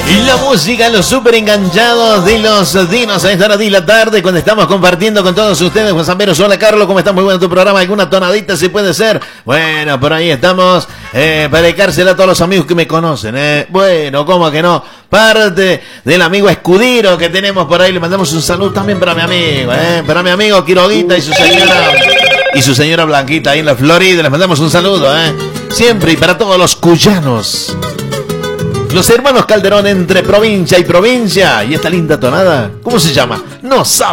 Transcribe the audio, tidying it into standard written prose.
Y la música, los súper enganchados de los dinos a esta hora de la tarde, cuando estamos compartiendo con todos ustedes. Juan Zamberos, hola Carlos, ¿cómo estás? Muy bueno tu programa, ¿alguna tonadita si puede ser? Bueno, por ahí estamos, para dedicársela a todos los amigos que me conocen, Bueno, ¿cómo que no? Parte del amigo Escudero que tenemos por ahí, le mandamos un saludo también para mi amigo, para mi amigo Quiroguita y su señora Blanquita ahí en la Florida, les mandamos un saludo, siempre y para todos los cuyanos. Los hermanos Calderón entre provincia y provincia. Y esta linda tonada, ¿cómo se llama? No sabe.